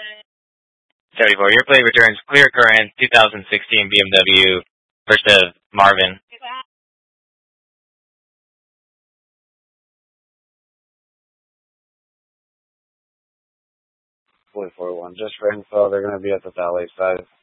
74. Your plate returns clear current 2016 BMW versus Marvin. 441. Just for info, they're going to be at the valet side.